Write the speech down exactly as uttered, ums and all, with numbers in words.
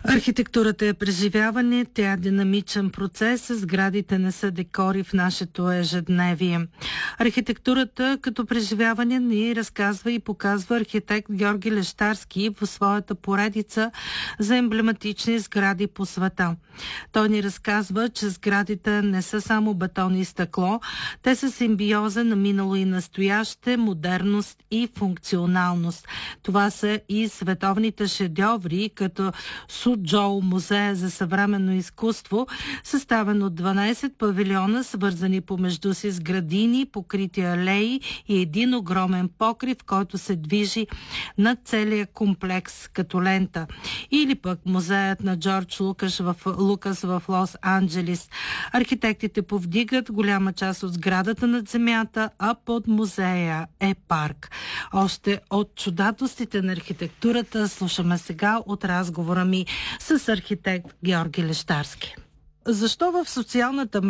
Архитектурата е преживяване, тя е динамичен процес, сградите не са декори в нашето ежедневие. Архитектурата като преживяване ни разказва и показва архитект Георги Лещарски в своята поредица за емблематични сгради по света. Той ни разказва, че сградите не са само бетон и стъкло, те са симбиоза на минало и настояще, модерност и функционалност. Това са и световните шедьоври, като Суджоу, музея за съвременно изкуство, съставен от дванайсет павилиона, свързани помежду си с градини, покрити алеи и един огромен покрив, който се движи над целия комплекс като лента. Или пък музеят на Джордж Лукаш в Лукас в Лос-Анджелис. Архитектите повдигат голяма част от сградата над земята, а под музея е парк. Още от чудатостите на архитектурата слушаме сега от разговора ми с архитект Георги Лещарски. Защо в социалната